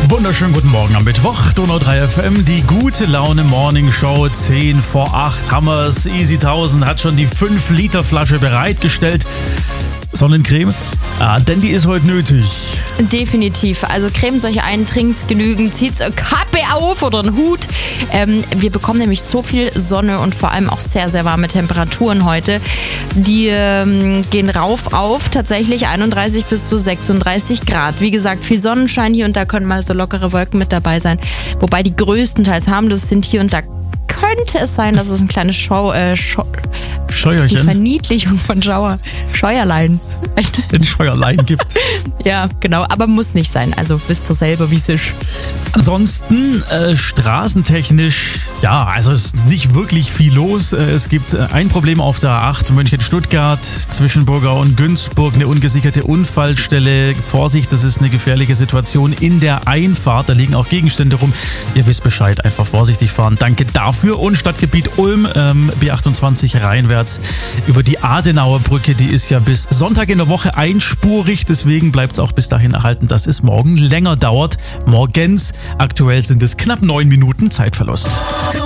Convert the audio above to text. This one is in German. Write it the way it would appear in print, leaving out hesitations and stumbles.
Wunderschönen guten Morgen am Mittwoch, Donau 3 FM, die gute Laune Morning Show, 10 vor 8, Hammers, Easy 1000 hat schon die 5-Liter Flasche bereitgestellt. Sonnencreme, denn die ist heute nötig. Definitiv, also cremt euch ein, trinkt genügend, zieht eine Kappe auf oder einen Hut. Wir bekommen nämlich so viel Sonne und vor allem auch sehr, sehr warme Temperaturen heute. Die gehen rauf auf tatsächlich 31 bis zu 36 Grad. Wie gesagt, viel Sonnenschein, hier und da können mal so lockere Wolken mit dabei sein. Wobei die größtenteils harmlos sind. Hier und da könnte es sein, dass es ein kleines Scheuerchen. Die Verniedlichung von Scheuerlein. Ein Scheuerlein gibt. Ja, genau, aber muss nicht sein. Also wisst ihr selber, wie es ist. Ansonsten straßentechnisch, ja, also es ist nicht wirklich viel los. Es gibt ein Problem auf der A8 München-Stuttgart zwischen Burgau und Günzburg, eine ungesicherte Unfallstelle. Vorsicht, das ist eine gefährliche Situation in der Einfahrt. Da liegen auch Gegenstände rum. Ihr wisst Bescheid, einfach vorsichtig fahren. Danke dafür. Und Stadtgebiet Ulm, B28 reinwärts über die Adenauer Brücke. Die ist ja bis Sonntag in der Woche einspurig. Deswegen bleibt es auch bis dahin erhalten, dass es morgen länger dauert. Morgens. Aktuell sind es knapp 9 Minuten Zeitverlust.